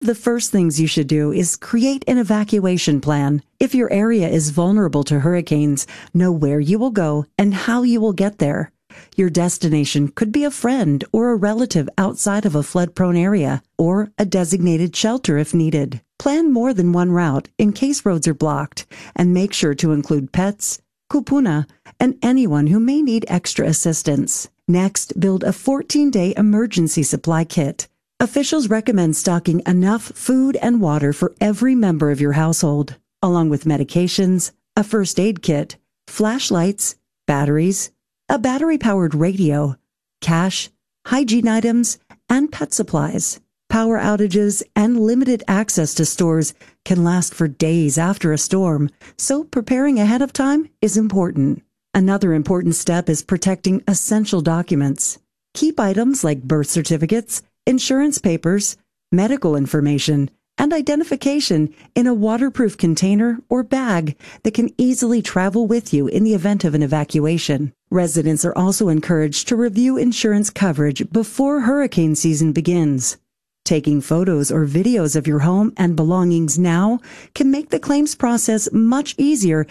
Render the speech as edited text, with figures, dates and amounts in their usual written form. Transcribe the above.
The first things you should do is create an evacuation plan. If your area is vulnerable to hurricanes, know where you will go and how you will get there. Your destination could be a friend or a relative outside of a flood-prone area, or a designated shelter if needed. Plan more than one route in case roads are blocked, and make sure to include pets, kupuna, and anyone who may need extra assistance. Next, build a 14-day emergency supply kit. Officials recommend stocking enough food and water for every member of your household, along with medications, a first aid kit, flashlights, batteries, a battery-powered radio, cash, hygiene items, and pet supplies. Power outages and limited access to stores can last for days after a storm, so preparing ahead of time is important. Another important step is protecting essential documents. Keep items like birth certificates, insurance papers, medical information, and identification in a waterproof container or bag that can easily travel with you in the event of an evacuation. Residents are also encouraged to review insurance coverage before hurricane season begins. Taking photos or videos of your home and belongings now can make the claims process much easier